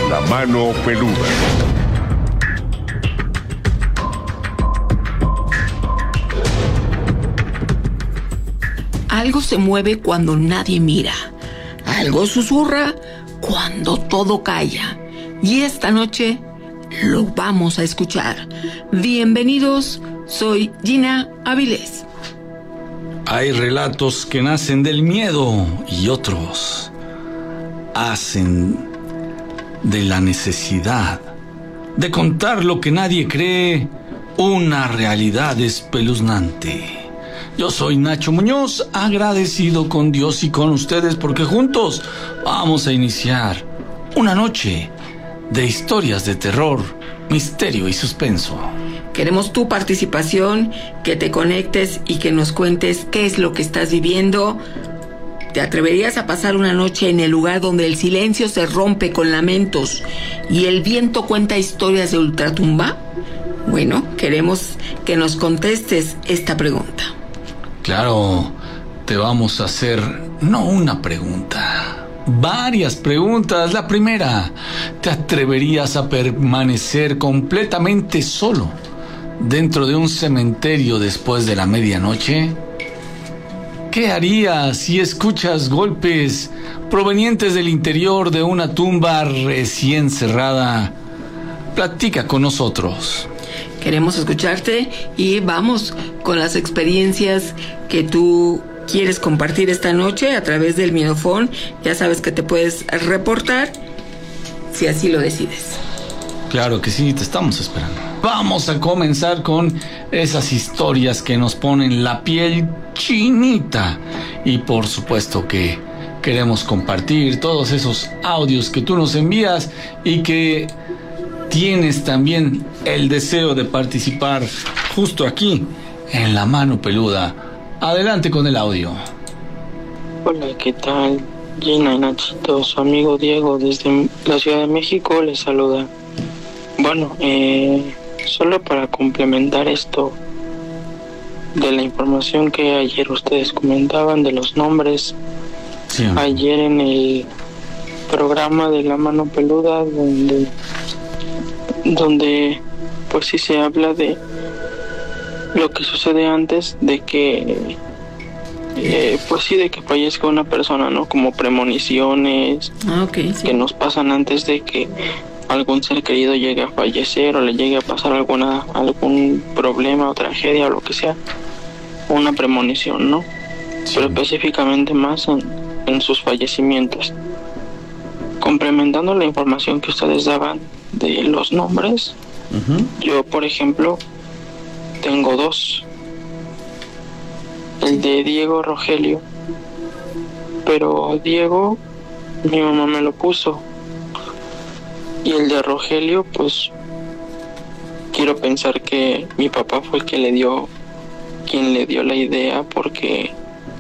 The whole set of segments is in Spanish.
La mano peluda. Algo se mueve cuando nadie mira. Algo susurra cuando todo calla. Y esta noche lo vamos a escuchar. Bienvenidos, soy Gina Avilés. Hay relatos que nacen del miedo y otros hacen de la necesidad de contar lo que nadie cree una realidad espeluznante. Yo soy Nacho Muñoz, agradecido con Dios y con ustedes porque juntos vamos a iniciar una noche de historias de terror, misterio y suspenso. Queremos tu participación, que te conectes y que nos cuentes qué es lo que estás viviendo. ¿Te atreverías a pasar una noche en el lugar donde el silencio se rompe con lamentos y el viento cuenta historias de ultratumba? Bueno, queremos que nos contestes esta pregunta. Claro, te vamos a hacer no una pregunta, varias preguntas. La primera, ¿te atreverías a permanecer completamente solo dentro de un cementerio después de la medianoche? ¿Qué harías si escuchas golpes provenientes del interior de una tumba recién cerrada? Platica con nosotros. Queremos escucharte y vamos con las experiencias que tú quieres compartir esta noche a través del Miedofón. Ya sabes que te puedes reportar si así lo decides. Claro que sí, te estamos esperando. Vamos a comenzar con esas historias que nos ponen la piel chinita. Y por supuesto que queremos compartir todos esos audios que tú nos envías y que tienes también el deseo de participar justo aquí en La Mano Peluda. Adelante con el audio. Hola, ¿qué tal? Gina y Nachito, su amigo Diego desde la Ciudad de México les saluda. Bueno, solo para complementar esto de la información que ayer ustedes comentaban de los nombres. Sí. Ayer en el programa de La Mano Peluda donde pues sí se habla de lo que sucede antes de que pues sí, de que fallezca una persona, ¿no? Como premoniciones. Okay, sí. Que nos pasan antes de que algún ser querido llegue a fallecer o le llegue a pasar algún problema o tragedia o lo que sea. Una premonición, ¿no? Sí. Pero específicamente más en sus fallecimientos. Complementando la información que ustedes daban de los nombres, yo, por ejemplo, tengo dos. El de Diego Rogelio, pero Diego mi mamá me lo puso, y el de Rogelio pues quiero pensar que mi papá fue quien le dio la idea, porque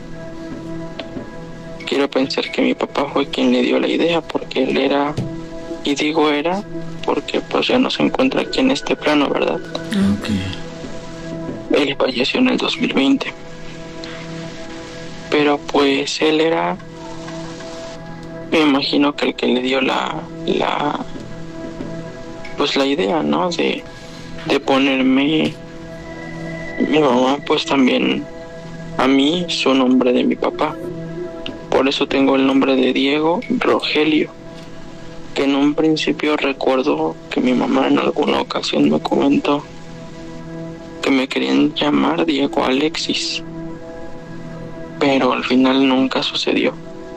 quiero pensar que mi papá fue quien le dio la idea, porque él era, y digo era porque pues ya no se encuentra aquí en este plano, ¿verdad? Okay. Él falleció en el 2020. Pero pues él era, me imagino que el que le dio la idea, ¿no? De ponerme, mi mamá pues también a mí su nombre de mi papá. Por eso tengo el nombre de Diego Rogelio, que en un principio recuerdo que mi mamá en alguna ocasión me comentó que me querían llamar Diego Alexis, pero al final nunca sucedió.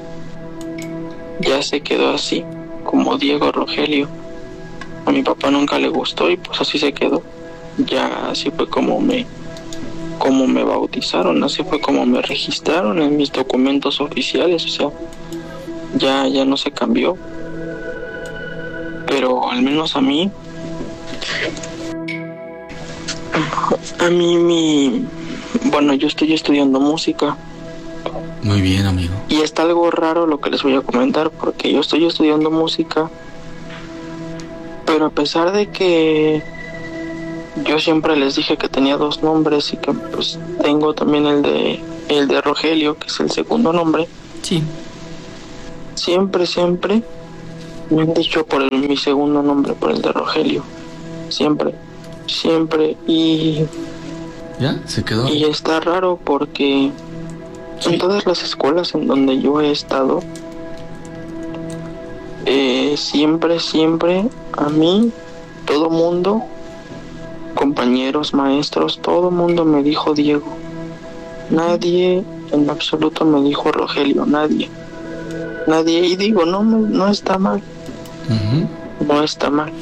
Ya se quedó así, como Diego Rogelio. A mi papá nunca le gustó y pues así se quedó. Ya así fue como me bautizaron, así fue como me registraron en mis documentos oficiales, o sea, ya no se cambió. Pero al menos a mí bueno, yo estoy estudiando música. Muy bien, amigo. Y está algo raro lo que les voy a comentar, porque yo estoy estudiando música, pero a pesar de que yo siempre les dije que tenía dos nombres y que pues tengo también el de Rogelio, que es el segundo nombre. Sí. Siempre Me han dicho por mi segundo nombre, por el de Rogelio. Siempre, siempre. Y ¿ya? ¿Se quedó? Y está raro porque en todas las escuelas en donde yo he estado, siempre a mí, todo mundo, compañeros, maestros, todo mundo me dijo Diego. Nadie en absoluto me dijo Rogelio, nadie. Y digo, no está mal. No está mal.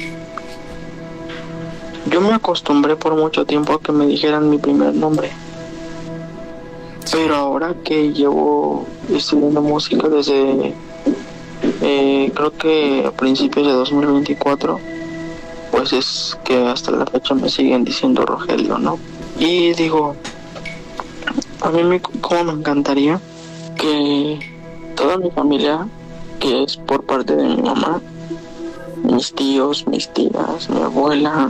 Yo me acostumbré por mucho tiempo a que me dijeran mi primer nombre. Pero ahora que llevo estudiando música desde creo que a principios de 2024, pues es que hasta la fecha me siguen diciendo Rogelio, ¿no? Y digo, a mí como me encantaría que toda mi familia, que es por parte de mi mamá, mis tíos, mis tías, mi abuela,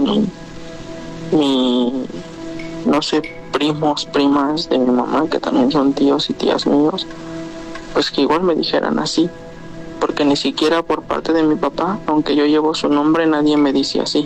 mi no sé, primos, primas de mi mamá, que también son tíos y tías míos, pues que igual me dijeran así, porque ni siquiera por parte de mi papá, aunque yo llevo su nombre, nadie me dice así.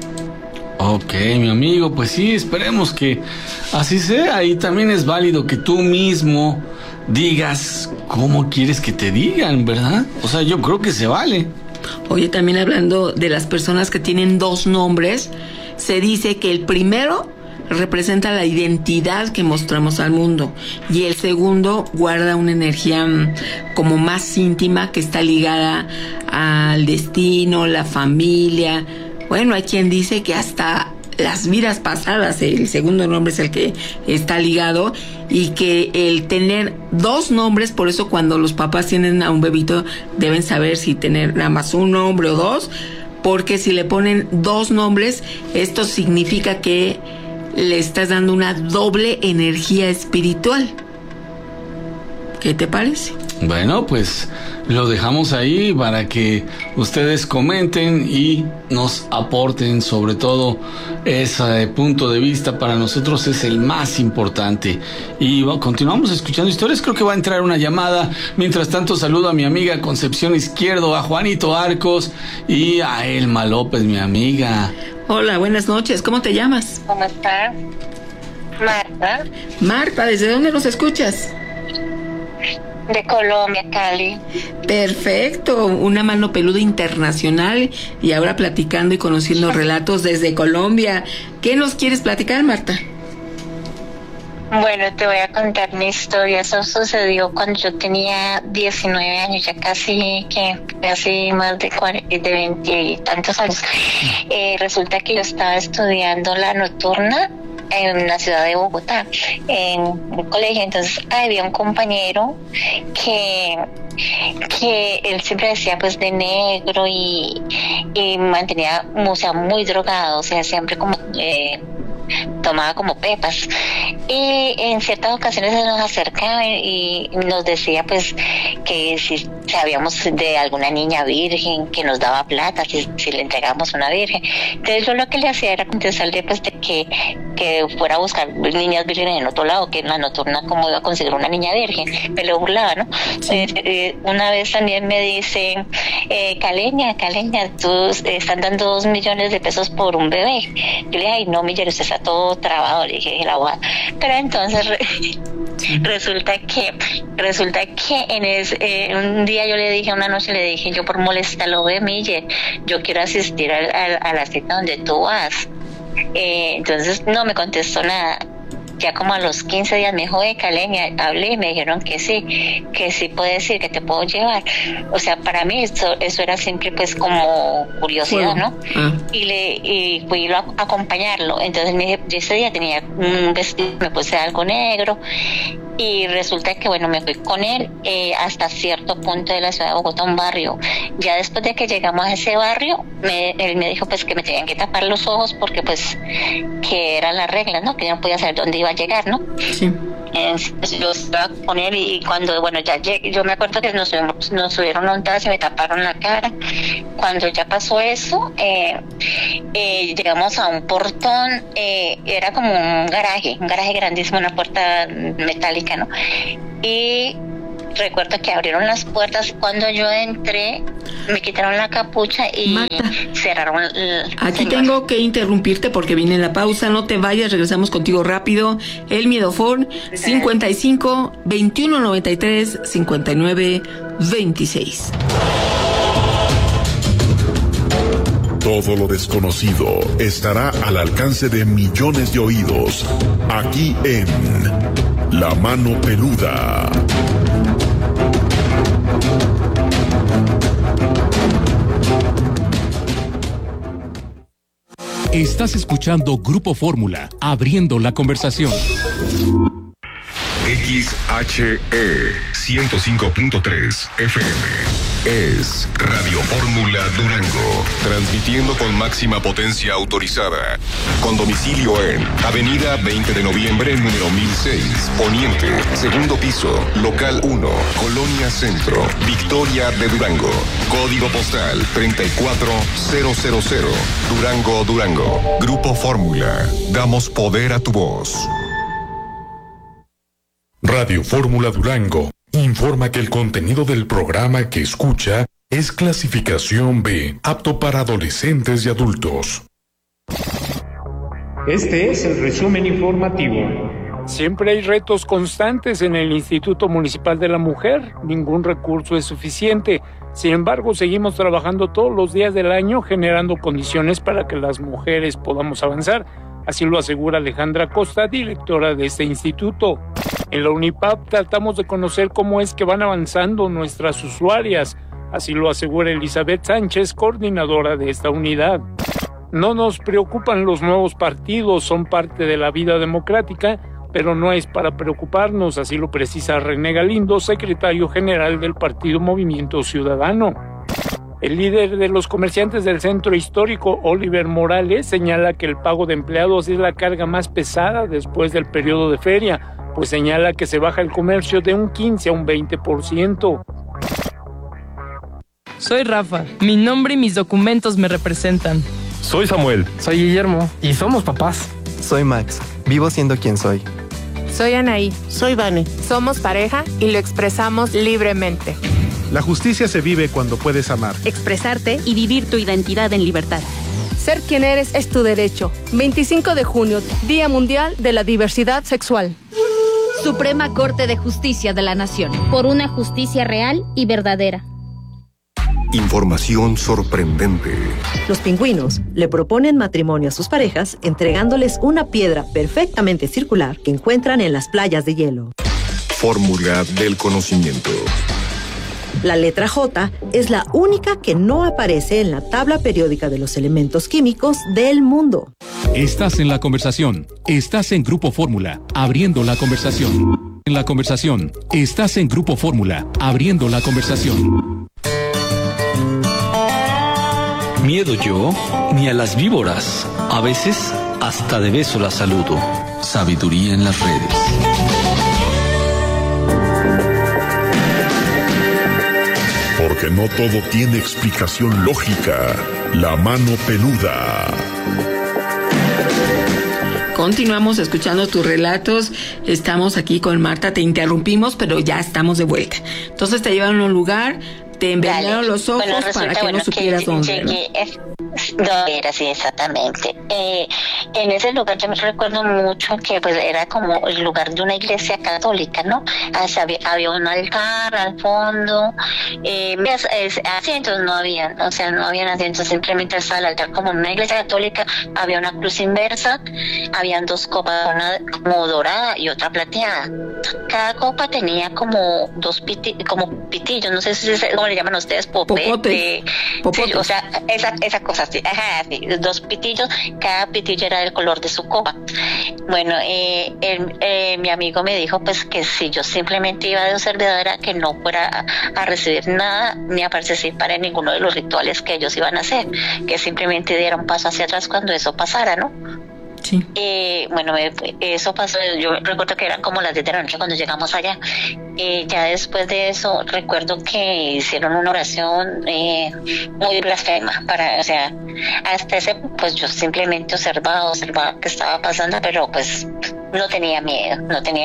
Ok, mi amigo, pues sí, esperemos que así sea. Y también es válido que tú mismo digas cómo quieres que te digan, ¿verdad? O sea, yo creo que se vale. Oye, también hablando de las personas que tienen dos nombres, se dice que el primero representa la identidad que mostramos al mundo y el segundo guarda una energía como más íntima que está ligada al destino, la familia. Bueno, hay quien dice que hasta las vidas pasadas, el segundo nombre es el que está ligado, y que el tener dos nombres, por eso cuando los papás tienen a un bebito deben saber si tener nada más un nombre o dos, porque si le ponen dos nombres, esto significa que le estás dando una doble energía espiritual. ¿Qué te parece? Bueno, pues lo dejamos ahí para que ustedes comenten y nos aporten, sobre todo ese punto de vista para nosotros es el más importante. Y continuamos escuchando historias, creo que va a entrar una llamada. Mientras tanto saludo a mi amiga Concepción Izquierdo, a Juanito Arcos y a Elma López, mi amiga. Hola, buenas noches, ¿cómo te llamas? ¿Cómo está? Marta. Marta, ¿desde dónde nos escuchas? De Colombia, Cali. Perfecto, una mano peluda internacional y ahora platicando y conociendo relatos desde Colombia. ¿Qué nos quieres platicar, Marta? Bueno, te voy a contar mi historia. Eso sucedió cuando yo tenía 19 años, ya casi más de 20 y tantos años. Resulta que yo estaba estudiando la nocturna en la ciudad de Bogotá, en un colegio. Entonces había un compañero que él siempre decía pues de negro y mantenía, o sea, muy drogado, o sea, siempre como tomaba como pepas, y en ciertas ocasiones se nos acercaba y nos decía pues que si sabíamos de alguna niña virgen que nos daba plata si le entregábamos una virgen. Entonces yo lo que le hacía era contestarle pues de que fuera a buscar niñas vírgenes en otro lado, que en la nocturna como iba a conseguir una niña virgen. Me lo burlaba, ¿no? Sí. Una vez también me dice, Caleña, tú están dando 2 millones de pesos por un bebé. Yo le dije, ay no, Miller, usted está todo trabado, le dije, la abogada. Pero entonces resulta que un día yo le dije, una noche le dije, yo por molestarlo, ve, Miller, yo quiero asistir a la cita donde tú vas. Entonces no me contestó nada. Ya como a los 15 días me dijo, Caleña, hablé y me dijeron que sí puedes ir, que te puedo llevar. O sea, para mí eso era siempre pues como curiosidad, ¿no? Y fui a acompañarlo. Entonces yo ese día tenía un vestido, me puse algo negro, y resulta que bueno, me fui con él hasta cierto punto de la ciudad de Bogotá, un barrio. Ya después de que llegamos a ese barrio, él me dijo pues que me tenían que tapar los ojos porque pues que eran las reglas, ¿no? Que yo no podía saber dónde iba a llegar, ¿no? Sí. Yo estaba con él y cuando, bueno, ya llegué, yo me acuerdo que nos subieron a un taxi, me taparon la cara. Cuando ya pasó eso, llegamos a un portón, era como un garaje grandísimo, una puerta metálica, ¿no? Y recuerdo que abrieron las puertas. Cuando yo entré, me quitaron la capucha y Marta, cerraron aquí tengo que interrumpirte porque viene la pausa. No te vayas, regresamos contigo rápido. El Miedofón 55 21 93 59 26. Todo lo desconocido estará al alcance de millones de oídos, aquí en La Mano Peluda. Estás escuchando Grupo Fórmula, abriendo la conversación. XHE 105.3 FM es Radio Fórmula Durango, transmitiendo con máxima potencia autorizada, con domicilio en Avenida 20 de Noviembre, número 1006, Poniente, segundo piso, local 1, Colonia Centro, Victoria de Durango, código postal 34000, Durango, Durango. Grupo Fórmula, damos poder a tu voz. Radio Fórmula Durango informa que el contenido del programa que escucha es clasificación B, apto para adolescentes y adultos. Este es el resumen informativo. Siempre hay retos constantes en el Instituto Municipal de la Mujer. Ningún recurso es suficiente. Sin embargo, seguimos trabajando todos los días del año generando condiciones para que las mujeres podamos avanzar. Así lo asegura Alejandra Costa, directora de este instituto. En la UNIPAP tratamos de conocer cómo es que van avanzando nuestras usuarias. Así lo asegura Elizabeth Sánchez, coordinadora de esta unidad. No nos preocupan los nuevos partidos, son parte de la vida democrática, pero no es para preocuparnos, así lo precisa René Galindo, secretario general del Partido Movimiento Ciudadano. El líder de los comerciantes del centro histórico, Oliver Morales, señala que el pago de empleados es la carga más pesada después del periodo de feria, pues señala que se baja el comercio de un 15 a un 20%. Soy Rafa, mi nombre y mis documentos me representan. Soy Samuel. Soy Guillermo y somos papás. Soy Max, vivo siendo quien soy. Soy Anaí. Soy Vane. Somos pareja y lo expresamos libremente. La justicia se vive cuando puedes amar, expresarte y vivir tu identidad en libertad. Ser quien eres es tu derecho. 25 de junio, Día Mundial de la Diversidad Sexual. Suprema Corte de Justicia de la Nación. Por una justicia real y verdadera. Información sorprendente. Los pingüinos le proponen matrimonio a sus parejas entregándoles una piedra perfectamente circular que encuentran en las playas de hielo. Fórmula del conocimiento. La letra J es la única que no aparece en la tabla periódica de los elementos químicos del mundo. Estás en la conversación. Estás en Grupo Fórmula, abriendo la conversación. En la conversación. Estás en Grupo Fórmula, abriendo la conversación. Miedo yo, ni a las víboras. A veces hasta de beso las saludo. Sabiduría en las redes. Porque no todo tiene explicación lógica. La Mano Peluda. Continuamos escuchando tus relatos. Estamos aquí con Marta. Te interrumpimos, pero ya estamos de vuelta. Entonces te llevaron a un lugar, te envenenaron los ojos para que no supieras dónde. ¿No? Era así, exactamente. En ese lugar yo me recuerdo mucho que pues era como el lugar de una iglesia católica, ¿no? Había un altar al fondo, asientos no habían, o sea, no habían asientos, simplemente estaba el altar como en una iglesia católica, había una cruz inversa, habían dos copas, una como dorada y otra plateada. Cada copa tenía como dos pitillos, no sé si cómo le llaman ustedes, popote. Sí, o sea, esa cosa. Sí, dos pitillos, cada pitillo era del color de su copa. Bueno, mi amigo me dijo pues que si yo simplemente iba de observadora, que no fuera a recibir nada ni a participar en ninguno de los rituales que ellos iban a hacer, que simplemente diera un paso hacia atrás cuando eso pasara, ¿no? Sí. Bueno, eso pasó, yo recuerdo que eran como las 10 de la noche cuando llegamos allá. Ya después de eso recuerdo que hicieron una oración muy blasfema o sea, hasta ese pues yo simplemente observaba qué estaba pasando, pero pues no tenía miedo.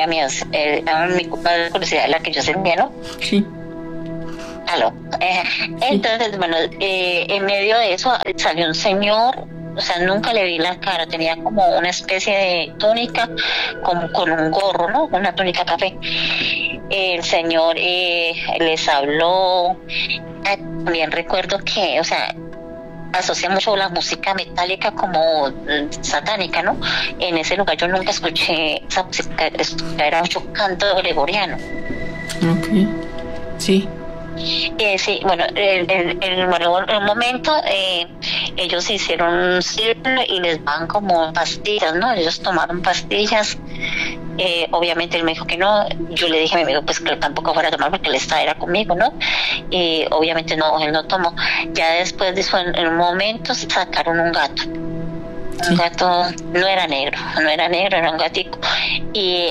Mi curiosidad es la que yo sentía, ¿no? Sí. Aló. Entonces, bueno, en medio de eso salió un señor, o sea, nunca le vi la cara, tenía como una especie de túnica con un gorro, ¿no? Una túnica café. El señor les habló. También recuerdo que, o sea, asocia mucho la música metálica como satánica, ¿no? En ese lugar yo nunca escuché esa música, era mucho canto gregoriano. Ok, sí. Sí, bueno, en un momento ellos hicieron un círculo y les dan como pastillas, ¿no? Ellos tomaron pastillas. Obviamente él me dijo que no. Yo le dije a mi amigo pues que él tampoco fuera a tomar porque él era conmigo, ¿no? Obviamente no, él no tomó. Ya después de eso, en un momento sacaron un gato. Sí. Un gato, no era negro, era un gatico. Y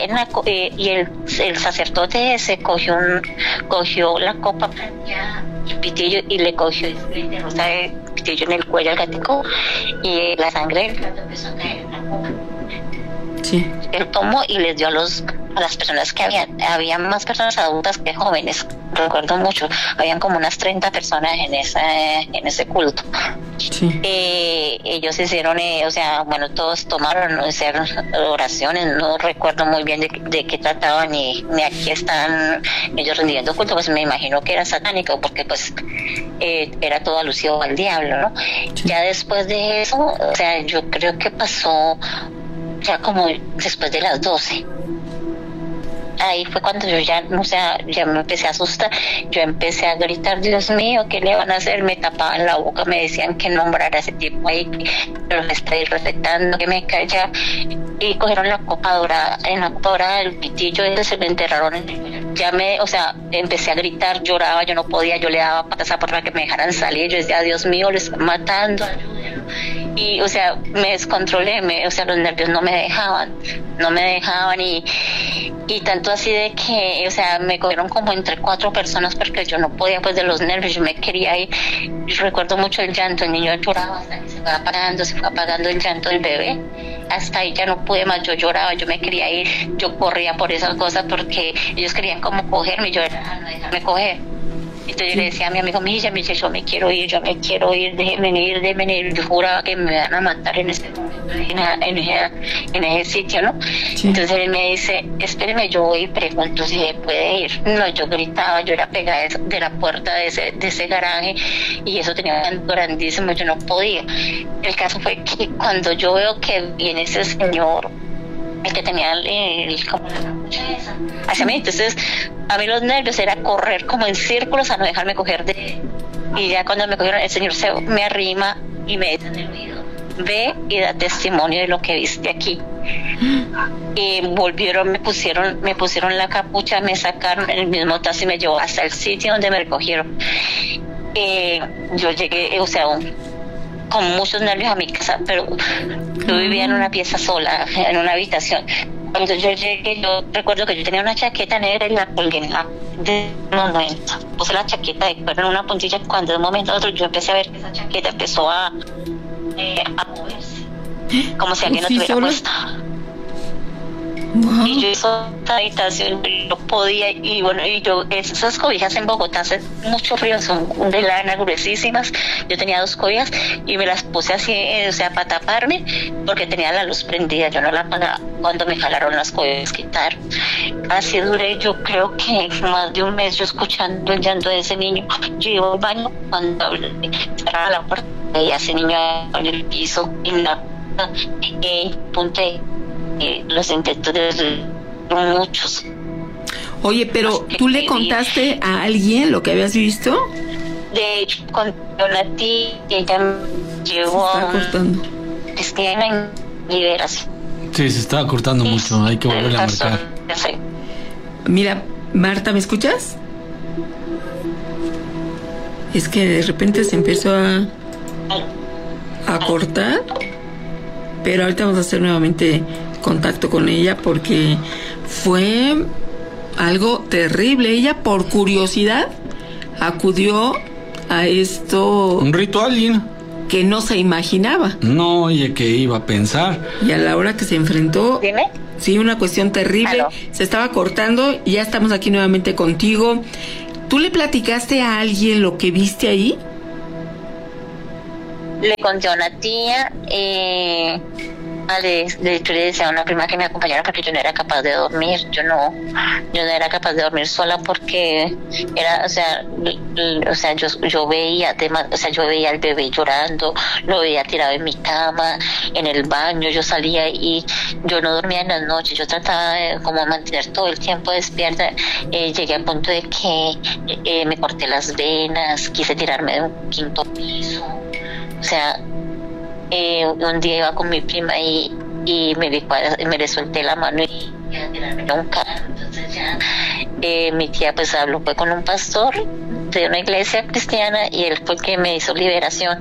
el sacerdote ese cogió la copa, el pitillo, y le cogió el pitillo en el cuello al gatico, y la sangre del gato empezó a caer en la copa. Sí. Él tomó y les dio a las personas que había más personas adultas que jóvenes, recuerdo mucho, habían como unas 30 personas en ese culto. Sí. Ellos hicieron, o sea, bueno, todos tomaron, hicieron oraciones, no recuerdo muy bien de qué trataban, ni aquí están ellos rendiendo culto, pues me imagino que era satánico, porque pues era todo alusivo al diablo, ¿no? Sí. Ya después de eso, o sea, yo creo que pasó ya como después de las 12. Ahí fue cuando yo ya me empecé a asustar. Yo empecé a gritar, Dios mío, ¿qué le van a hacer? Me tapaban la boca, me decían que nombrara a ese tipo ahí, que los estoy respetando, que me callara. Y cogieron la copa dorada, en la copa dorada el pitillo ese se me enterraron en el cuello. Empecé a gritar, lloraba, yo no podía, yo le daba patas a para que me dejaran salir. Yo decía, Dios mío, lo están matando, ayúdenlo. Y, o sea, me descontrolé, los nervios no me dejaban y tanto así de que, o sea, me cogieron como entre 4 personas porque yo no podía, pues de los nervios, yo me quería ir. Yo recuerdo mucho el llanto, el niño lloraba hasta que se fue apagando el llanto del bebé. Hasta ahí ya no pude más, yo lloraba, yo me quería ir, yo corría por esas cosas porque ellos querían como cogerme y yo era no dejarme coger. Entonces yo le decía a mi amigo, yo me quiero ir, déjenme ir, yo juraba que me iban a matar en ese momento, en ese sitio, ¿no? Sí. Entonces él me dice, espéreme, yo voy y pregunto si se puede ir. No, yo gritaba, yo era pegada de la puerta de ese garaje y eso tenía un canto grandísimo, yo no podía. El caso fue que cuando yo veo que viene ese señor, el que tenía como la capucha esa, hacia mí, entonces a mí los nervios era correr como en círculos a no dejarme coger y ya cuando me cogieron el señor me arrima y me dice en el oído, ve y da testimonio de lo que viste aquí. Y volvieron, me pusieron la capucha, me sacaron el mismo taxi y me llevó hasta el sitio donde me recogieron. Yo llegué, o sea, con muchos nervios a mi casa, pero yo vivía en una pieza sola, en una habitación. Cuando yo llegué, yo recuerdo que yo tenía una chaqueta negra y la colgué de un momento. Puse la chaqueta de cuero en una puntilla, cuando de un momento a otro yo empecé a ver que esa chaqueta empezó a moverse, como si alguien lo tuviera puesta. Wow. Y yo hizo esta habitación, no podía, y bueno, esas cobijas en Bogotá hace mucho frío, son de lana gruesísimas. Yo tenía 2 cobijas y me las puse así, o sea, para taparme, porque tenía la luz prendida, yo no la apagaba. Cuando me jalaron las cobijas, quitaron. Así duré, yo creo que más de un mes yo escuchando el llanto de ese niño. Yo iba al baño, cuando cerraba la puerta, y ese niño en el piso, en la punta. Los intentos de muchos. Oye, pero ¿tú le contaste a alguien lo que habías visto? De hecho, con una tía, ella me llevó a cristiana en liberación. Sí, se estaba cortando mucho, hay que volverle a marcar. Mira, Marta, ¿me escuchas? Es que de repente se empezó a cortar, pero ahorita vamos a hacer nuevamente contacto con ella porque fue algo terrible. Ella por curiosidad acudió a esto, un ritual que no se imaginaba. No, oye, que iba a pensar. Y a la hora que se enfrentó, ¿Dime? Sí, una cuestión terrible. ¿Aló? Se estaba cortando y ya estamos aquí nuevamente contigo. ¿Tú le platicaste a alguien lo que viste ahí? Le conté a una tía, le decía a una prima que me acompañara porque yo no era capaz de dormir. Yo no era capaz de dormir sola porque era, yo veía al bebé llorando, lo veía tirado en mi cama, en el baño. Yo salía y yo no dormía en las noches. Yo trataba de como mantener todo el tiempo despierta. Llegué al punto de que me corté las venas, quise tirarme de un 5º piso. O sea, un día iba con mi prima y me le solté la mano y iba a tirarme a un carro. Entonces ya mi tía pues habló fue con un pastor de una iglesia cristiana y él fue el que me hizo liberación.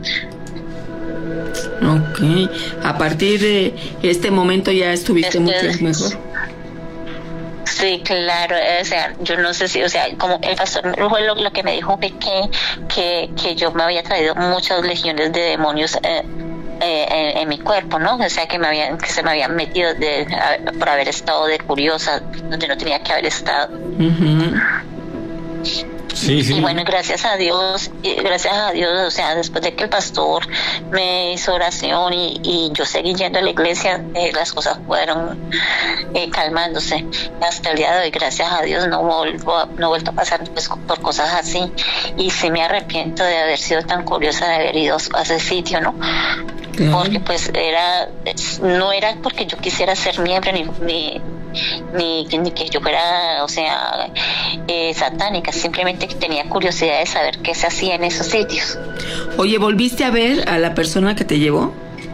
Ok, a partir de este momento ya estuviste mucho mejor. Sí, claro, o sea, yo no sé si, o sea, como el pastor fue lo que me dijo que yo me había traído muchas legiones de demonios en mi cuerpo, ¿no? O sea, que se me habían metido por haber estado de curiosa donde no tenía que haber estado. Uh-huh. Sí. Y bueno, gracias a Dios, o sea, después de que el pastor me hizo oración y yo seguí yendo a la iglesia, las cosas fueron calmándose. Hasta el día de hoy, gracias a Dios, no he vuelto a pasar pues, por cosas así. Y sí me arrepiento de haber sido tan curiosa de haber ido a ese sitio, ¿no? Porque pues no era porque yo quisiera ser miembro ni que yo fuera, o sea, satánica, simplemente que tenía curiosidad de saber qué se hacía en esos sitios. Oye, ¿volviste a ver a la persona que te llevó?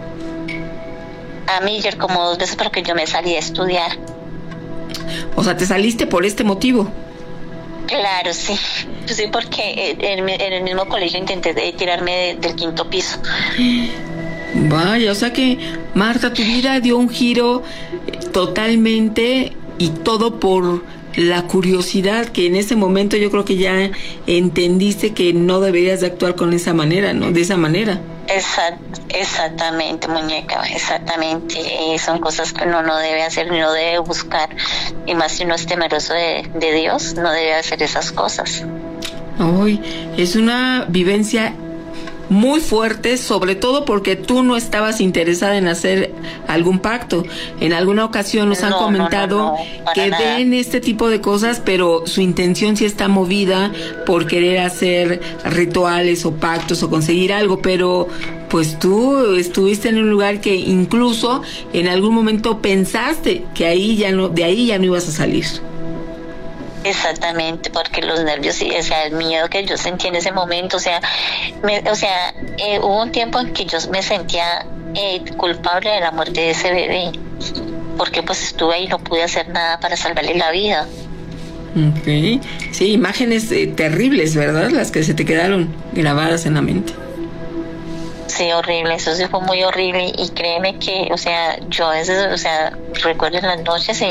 A Miller como 2 veces porque yo me salí a estudiar. O sea, ¿te saliste por este motivo? Claro, sí. Sí, porque en el mismo colegio intenté tirarme del 5º piso. Vaya, o sea que, Marta, tu vida dio un giro totalmente y todo por la curiosidad, que en ese momento yo creo que ya entendiste que no deberías de actuar con esa manera, ¿no? De esa manera. Exactamente, muñeca, exactamente. Son cosas que uno no debe hacer, no debe buscar, y más si uno es temeroso de Dios, no debe hacer esas cosas. Ay, es una vivencia muy fuerte, sobre todo porque tú no estabas interesada en hacer algún pacto. En alguna ocasión nos han comentado que ven este tipo de cosas, pero su intención sí está movida por querer hacer rituales o pactos o conseguir algo, pero pues tú estuviste en un lugar que incluso en algún momento pensaste que de ahí ya no ibas a salir. Exactamente, porque los nervios, o sea, el miedo que yo sentí en ese momento, hubo un tiempo en que yo me sentía culpable de la muerte de ese bebé, porque pues estuve ahí y no pude hacer nada para salvarle la vida. Okay. Sí, imágenes terribles, ¿verdad? Las que se te quedaron grabadas en la mente. Sí, horrible, eso sí fue muy horrible, y créeme que, o sea, yo a veces, o sea, recuerdo en las noches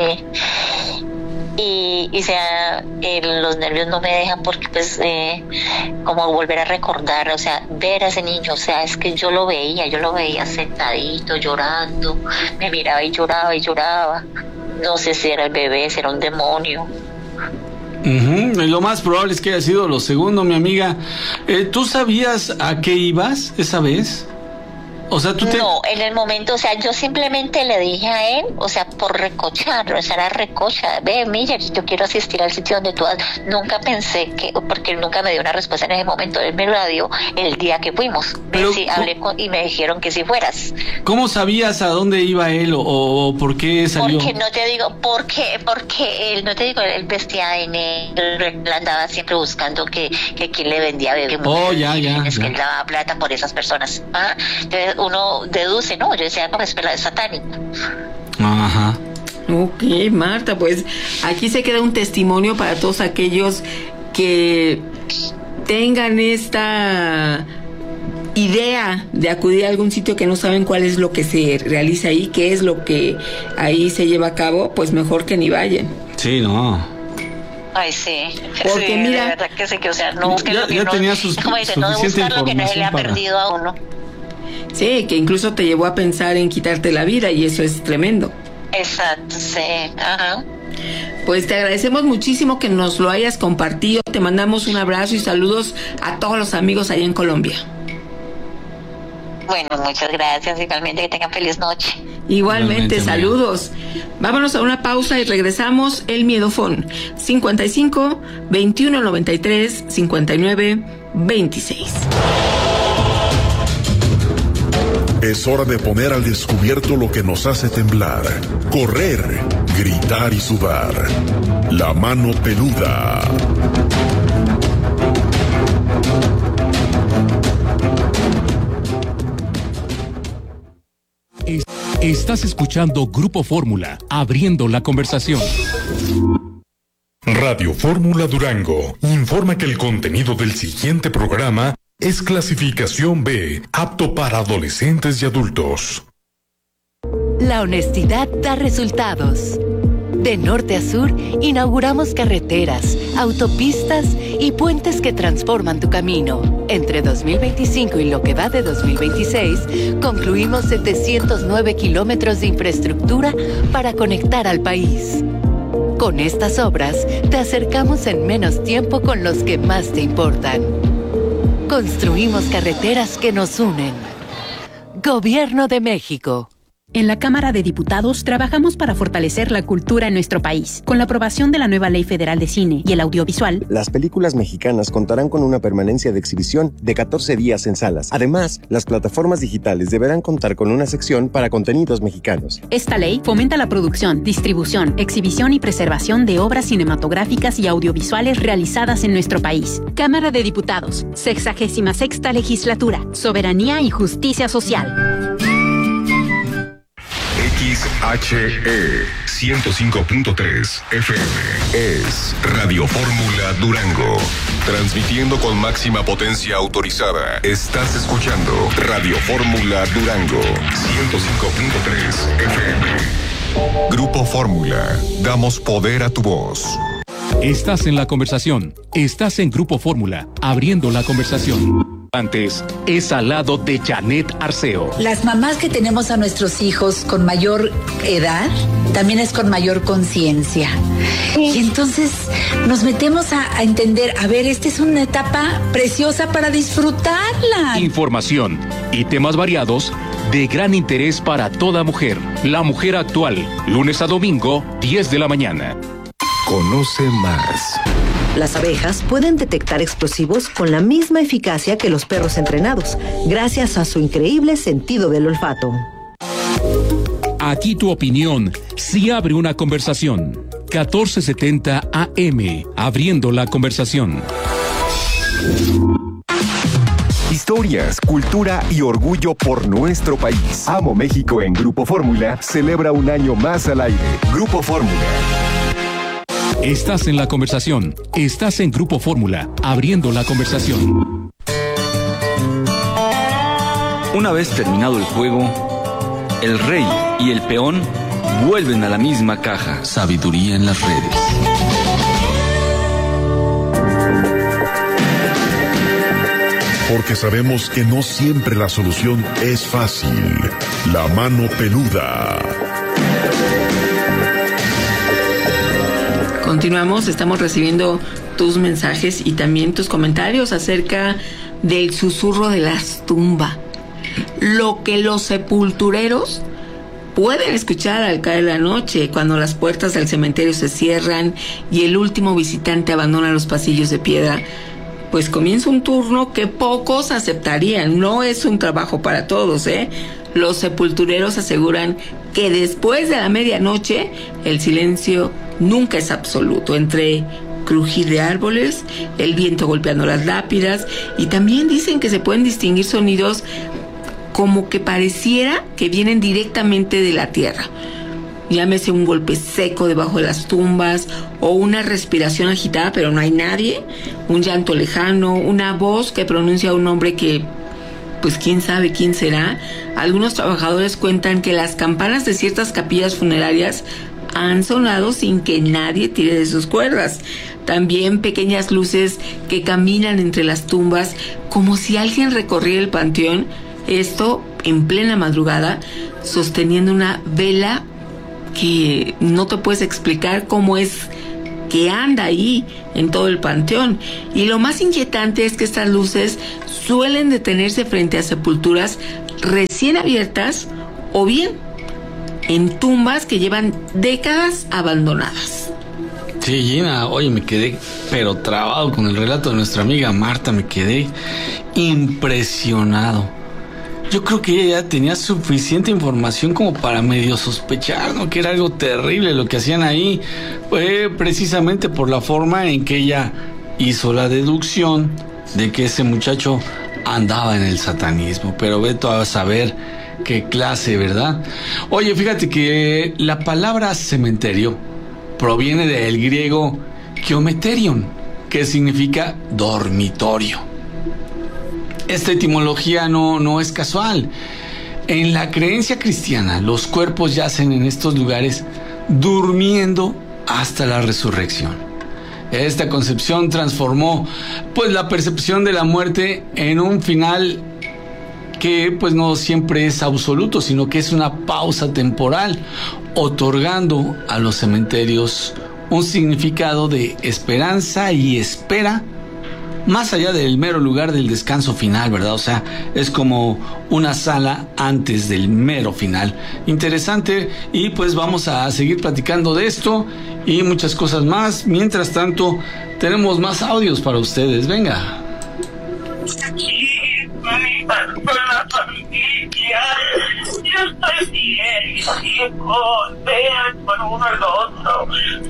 y los nervios no me dejan porque pues como volver a recordar, o sea, ver a ese niño, o sea, es que yo lo veía sentadito, llorando, me miraba y lloraba, no sé si era el bebé, si era un demonio. Uh-huh. Lo más probable es que haya sido lo segundo, mi amiga. ¿Tú sabías a qué ibas esa vez? O sea, No, en el momento, o sea, yo simplemente le dije a él, o sea, por recocharlo, o sea, era recocha, ve, Miller, yo quiero asistir al sitio donde tú vas. Nunca pensé porque él nunca me dio una respuesta en ese momento, él me la dio el día que fuimos. Pero, sí, hablé y me dijeron que si fueras. ¿Cómo sabías a dónde iba él o por qué salió? Porque no te digo, porque él, no te digo, él vestía de negro, él andaba siempre buscando que quien le vendía bebé. Ya. Es que él daba plata por esas personas. Entonces, uno deduce, ¿no? Yo decía, no, es satánico. Ajá. Ok, Marta, pues aquí se queda un testimonio para todos aquellos que tengan esta idea de acudir a algún sitio que no saben cuál es lo que se realiza ahí, qué es lo que ahí se lleva a cabo, pues mejor que ni vayan. Sí, no. Ay, sí. Porque sí, mira, de verdad que sí, que, o sea, no busque lo que ya no, tenía como dice, no buscar lo que no se le ha perdido a uno. Sí, que incluso te llevó a pensar en quitarte la vida, y eso es tremendo. Exacto, sí, ajá. Pues te agradecemos muchísimo que nos lo hayas compartido. Te mandamos un abrazo y saludos a todos los amigos allá en Colombia. Bueno, muchas gracias. Igualmente, que tengan feliz noche. Igualmente, saludos. Vámonos a una pausa y regresamos. El Miedofón 55 21 93 59 26. Es hora de poner al descubierto lo que nos hace temblar, correr, gritar y sudar. La mano peluda. Estás escuchando Grupo Fórmula, abriendo la conversación. Radio Fórmula Durango informa que el contenido del siguiente programa es clasificación B, apto para adolescentes y adultos. La honestidad da resultados. De norte a sur, inauguramos carreteras, autopistas y puentes que transforman tu camino. Entre 2025 y lo que va de 2026, concluimos 709 kilómetros de infraestructura para conectar al país. Con estas obras, te acercamos en menos tiempo con los que más te importan. Construimos carreteras que nos unen. Gobierno de México. En la Cámara de Diputados trabajamos para fortalecer la cultura en nuestro país. Con la aprobación de la nueva Ley Federal de Cine y el Audiovisual, las películas mexicanas contarán con una permanencia de exhibición de 14 días en salas. Además, las plataformas digitales deberán contar con una sección para contenidos mexicanos. Esta ley fomenta la producción, distribución, exhibición y preservación de obras cinematográficas y audiovisuales realizadas en nuestro país. Cámara de Diputados, 66ª Legislatura, Soberanía y Justicia Social. XHE 105.3 FM es Radio Fórmula Durango. Transmitiendo con máxima potencia autorizada. Estás escuchando Radio Fórmula Durango 105.3 FM. Grupo Fórmula. Damos poder a tu voz. Estás en la conversación. Estás en Grupo Fórmula, abriendo la conversación. Antes es al lado de Janet Arceo. Las mamás que tenemos a nuestros hijos con mayor edad, también es con mayor conciencia. Y entonces nos metemos a entender, a ver, esta es una etapa preciosa para disfrutarla. Información y temas variados de gran interés para toda mujer. La mujer actual, lunes a domingo, 10 de la mañana. Conoce más. Las abejas pueden detectar explosivos con la misma eficacia que los perros entrenados, gracias a su increíble sentido del olfato. Aquí tu opinión sí abre una conversación. 1470 AM, abriendo la conversación. Historias, cultura y orgullo por nuestro país. Amo México en Grupo Fórmula celebra un año más al aire. Grupo Fórmula. Estás en la conversación. Estás en Grupo Fórmula, abriendo la conversación. Una vez terminado el juego, el rey y el peón vuelven a la misma caja. Sabiduría en las redes. Porque sabemos que no siempre la solución es fácil. La mano peluda. Continuamos, estamos recibiendo tus mensajes y también tus comentarios acerca del susurro de las tumbas. Lo que los sepultureros pueden escuchar al caer la noche, cuando las puertas del cementerio se cierran y el último visitante abandona los pasillos de piedra, pues comienza un turno que pocos aceptarían. No es un trabajo para todos, Los sepultureros aseguran que después de la medianoche el silencio nunca es absoluto, entre crujir de árboles, el viento golpeando las lápidas, y también dicen que se pueden distinguir sonidos como que pareciera que vienen directamente de la tierra. Llámese un golpe seco debajo de las tumbas, o una respiración agitada pero no hay nadie, un llanto lejano, una voz que pronuncia un nombre que, pues quién sabe quién será. Algunos trabajadores cuentan que las campanas de ciertas capillas funerarias han sonado sin que nadie tire de sus cuerdas. También pequeñas luces que caminan entre las tumbas como si alguien recorriera el panteón, esto en plena madrugada, sosteniendo una vela que no te puedes explicar cómo es que anda ahí en todo el panteón. Y lo más inquietante es que estas luces suelen detenerse frente a sepulturas recién abiertas o bien en tumbas que llevan décadas abandonadas. Sí, Gina, oye, me quedé pero trabado con el relato de nuestra amiga Marta, me quedé impresionado. Yo creo que ella ya tenía suficiente información como para medio sospechar, ¿no?, que era algo terrible lo que hacían ahí. Fue precisamente por la forma en que ella hizo la deducción de que ese muchacho andaba en el satanismo. Pero vete a saber qué clase, ¿verdad? Oye, fíjate que la palabra cementerio proviene del griego geometerion, que significa dormitorio. Esta etimología no es casual. En la creencia cristiana, los cuerpos yacen en estos lugares durmiendo hasta la resurrección. Esta concepción transformó pues la percepción de la muerte en un final que pues no siempre es absoluto, sino que es una pausa temporal, otorgando a los cementerios un significado de esperanza y espera, más allá del mero lugar del descanso final, ¿verdad? O sea, es como una sala antes del mero final. Interesante, y pues vamos a seguir platicando de esto y muchas cosas más. Mientras tanto, tenemos más audios para ustedes. Venga. Con la familia, yo estoy bien, hijos, vean por uno al otro.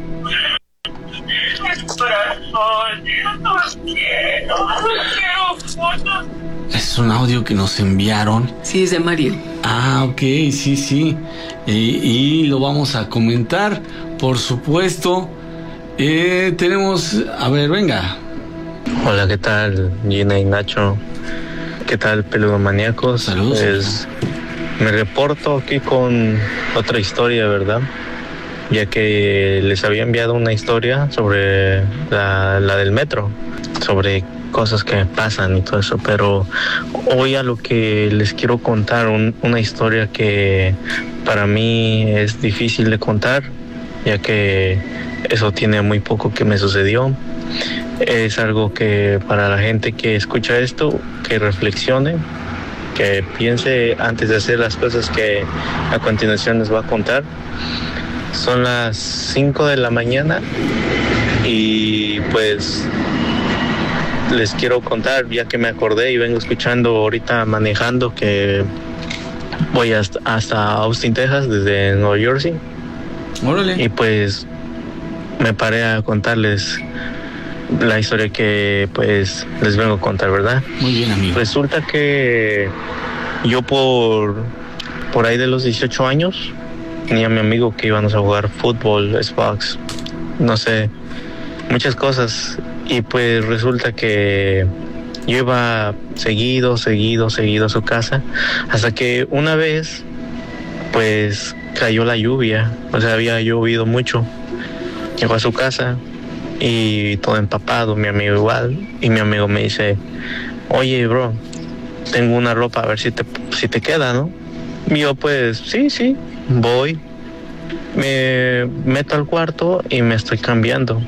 El corazón, los quiero mucho. Es un audio que nos enviaron. Sí, es de Mario. Ah, ok, sí. Y lo vamos a comentar, por supuesto. Tenemos, a ver, venga. Hola, ¿qué tal, Gina y Nacho? ¿Qué tal, peludomaníacos? Saludos. Me reporto aquí con otra historia, ¿verdad? Ya que les había enviado una historia sobre la del metro, sobre cosas que pasan y todo eso, pero hoy a lo que les quiero contar una historia que para mí es difícil de contar, ya que eso tiene muy poco que me sucedió. Es algo que para la gente que escucha esto, que reflexione, que piense antes de hacer las cosas que a continuación les voy a contar. Son las 5 de la mañana y pues les quiero contar, ya que me acordé y vengo escuchando ahorita manejando, que voy hasta Austin, Texas, desde Nueva Jersey. Órale. Y pues me paré a contarles la historia que pues les vengo a contar, ¿verdad? Muy bien, amigo. Resulta que yo por ahí de los 18 años tenía a mi amigo que íbamos a jugar fútbol, Xbox, no sé, muchas cosas. Y pues resulta que yo iba seguido a su casa, hasta que una vez pues cayó la lluvia, o sea, había llovido mucho. Llegó a su casa y todo empapado, mi amigo igual, y mi amigo me dice: oye, bro, tengo una ropa, a ver si te queda, ¿no? Y yo pues sí, voy, me meto al cuarto y me estoy cambiando,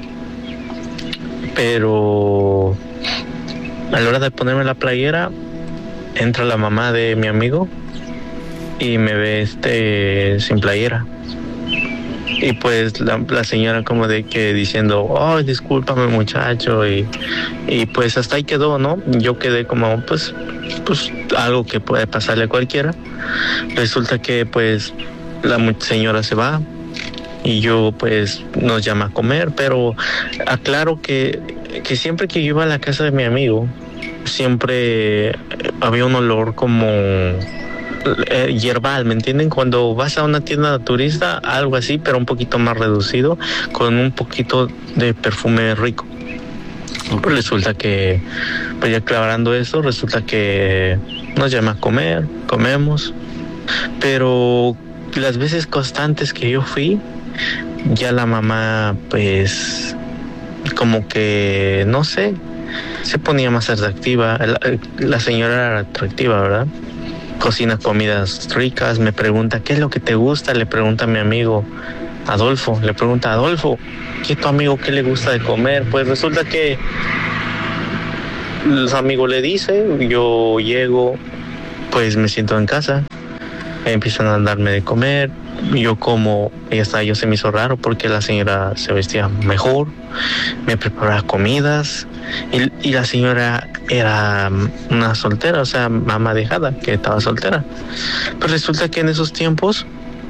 pero a la hora de ponerme la playera entra la mamá de mi amigo y me ve sin playera. Y pues la señora como de que diciendo: oh, discúlpame, muchacho, y pues hasta ahí quedó, ¿no? Yo quedé como pues algo que puede pasarle a cualquiera. Resulta que pues la señora se va y yo pues nos llama a comer, pero aclaro que siempre que yo iba a la casa de mi amigo siempre había un olor como hierbal, ¿me entienden? Cuando vas a una tienda turista, algo así, pero un poquito más reducido, con un poquito de perfume rico. Pues resulta que, pues ya aclarando eso, resulta que nos llama a comer, comemos, pero las veces constantes que yo fui, ya la mamá, pues, como que, no sé, se ponía más atractiva. La señora era atractiva, ¿verdad? cocina comidas ricas, me pregunta, ¿qué es lo que te gusta? Le pregunta a mi amigo Adolfo, ¿qué es tu amigo, qué le gusta de comer? Pues resulta que los amigos le dicen, yo llego, pues me siento en casa, empiezan a darme de comer, yo como, yo se me hizo raro porque la señora se vestía mejor, me preparaba comidas y la señora era una soltera, o sea, mamá dejada, que estaba soltera. Pero resulta que en esos tiempos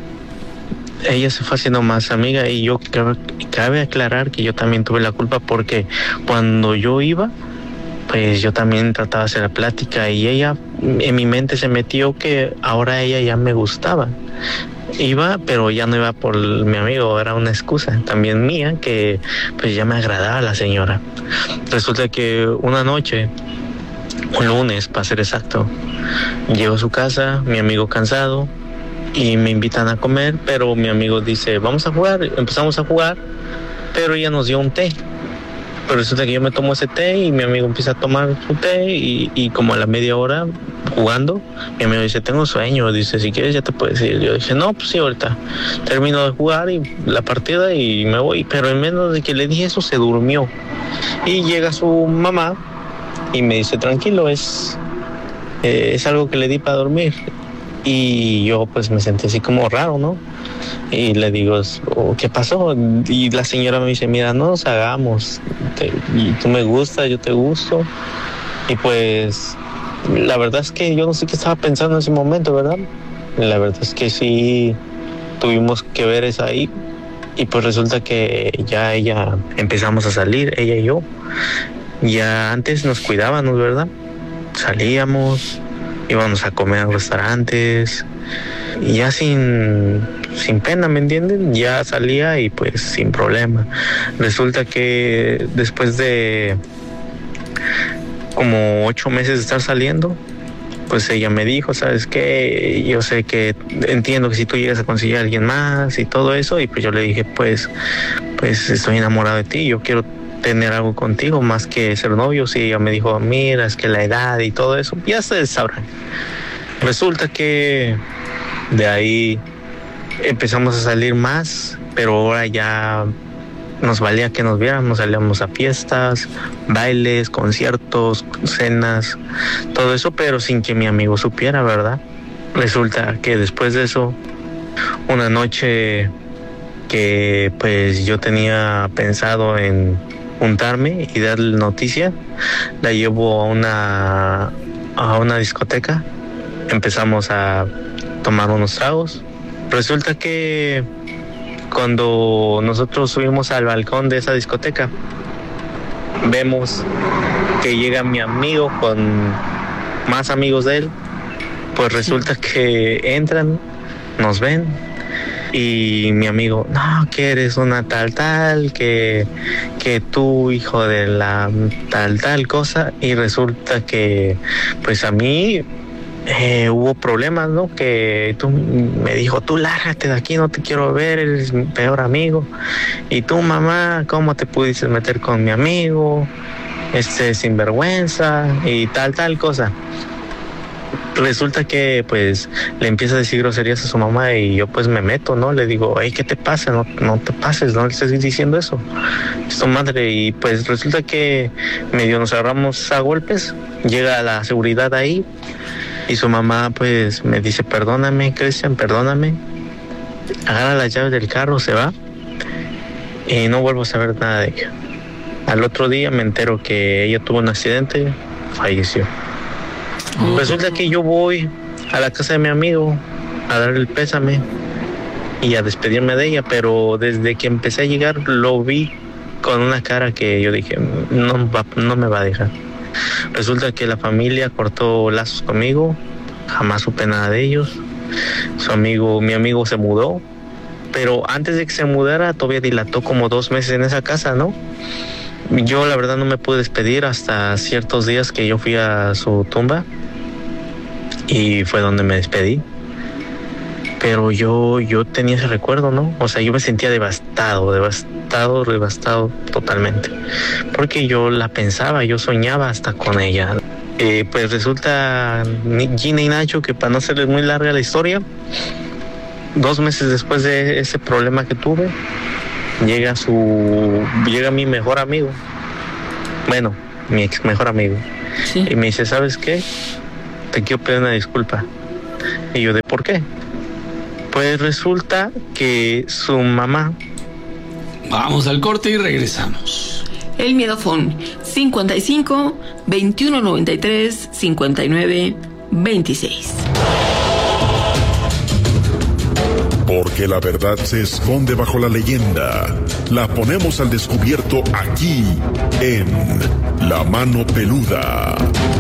ella se fue haciendo más amiga y yo cabe aclarar que yo también tuve la culpa porque cuando yo iba, pues yo también trataba de hacer la plática y ella, en mi mente se metió que ahora ella ya me gustaba. Iba, pero ya no iba por mi amigo, era una excusa también mía que pues ya me agradaba la señora. Resulta que una noche, un lunes para ser exacto, llego a su casa, mi amigo cansado, y me invitan a comer, pero mi amigo dice, vamos a jugar, empezamos a jugar, pero ella nos dio un té. Pero resulta que yo me tomo ese té y mi amigo empieza a tomar su té y como a la media hora jugando, mi amigo dice, tengo sueño, dice, si quieres ya te puedes ir. Yo dije, no, pues sí, ahorita termino de jugar y la partida y me voy. Pero en menos de que le dije eso, se durmió. Y llega su mamá y me dice, tranquilo, es algo que le di para dormir. Y yo pues me sentí así como raro, ¿no? Y le digo, ¿qué pasó? Y la señora me dice, mira, no nos hagamos, y tú me gustas, yo te gusto. Y pues la verdad es que yo no sé qué estaba pensando en ese momento, ¿verdad? La verdad es que sí tuvimos que ver eso ahí. Y pues resulta que ya empezamos a salir, ella y yo. Ya antes nos cuidábamos, ¿verdad? Salíamos, íbamos a comer a restaurantes y ya sin pena, ¿me entienden? Ya salía y pues sin problema. Resulta que después de como 8 meses de estar saliendo, pues ella me dijo, ¿sabes qué? Yo sé que entiendo que si tú llegas a conseguir a alguien más y todo eso, y pues yo le dije, pues estoy enamorado de ti, yo quiero tener algo contigo más que ser novios. Y ella me dijo, mira, es que la edad y todo eso, ya ustedes sabrán. Resulta que de ahí empezamos a salir más, pero ahora ya nos valía que nos viéramos, salíamos a fiestas, bailes, conciertos, cenas, todo eso, pero sin que mi amigo supiera, ¿verdad? Resulta que después de eso, una noche que pues yo tenía pensado en juntarme y darle noticia, la llevo a una discoteca, empezamos a tomar unos tragos. Resulta que cuando nosotros subimos al balcón de esa discoteca, vemos que llega mi amigo con más amigos de él. Pues resulta que entran, nos ven y mi amigo, no, que eres una tal, que tú, hijo de la tal cosa. Y resulta que pues a mí hubo problemas, ¿no? Que tú me dijo, tú lárgate de aquí, no te quiero ver, eres mi peor amigo. Y tú, mamá, ¿cómo te pudiste meter con mi amigo? Sinvergüenza y tal cosa. Resulta que pues le empieza a decir groserías a su mamá y yo pues me meto, ¿no? Le digo, hey, ¿qué te pasa? No te pases, no le estés diciendo eso. Es tu madre. Y pues resulta que medio nos agarramos a golpes, llega la seguridad ahí y su mamá pues me dice, perdóname, Cristian, perdóname. Agarra las llaves del carro, se va y no vuelvo a saber nada de ella. Al otro día me entero que ella tuvo un accidente, falleció. Resulta que yo voy a la casa de mi amigo a darle el pésame y a despedirme de ella, pero desde que empecé a llegar lo vi con una cara que yo dije, no me va a dejar. Resulta que la familia cortó lazos conmigo, jamás supe nada de ellos. Mi amigo se mudó, pero antes de que se mudara todavía dilató como 2 meses en esa casa, ¿no? Yo la verdad no me pude despedir hasta ciertos días que yo fui a su tumba y fue donde me despedí. Pero yo tenía ese recuerdo, ¿no? O sea, yo me sentía devastado totalmente. Porque yo la pensaba, yo soñaba hasta con ella. Pues resulta, Gina y Nacho, que para no hacerles muy larga la historia, 2 meses después de ese problema que tuve, llega mi mejor amigo, bueno, mi ex mejor amigo, sí. Y me dice, ¿sabes qué? Te quiero pedir una disculpa. Y yo, ¿de por qué? Pues resulta que su mamá... Vamos al corte y regresamos. El Miedofón 55 21 93 59 26. Porque la verdad se esconde bajo la leyenda. La ponemos al descubierto aquí en La Mano Peluda.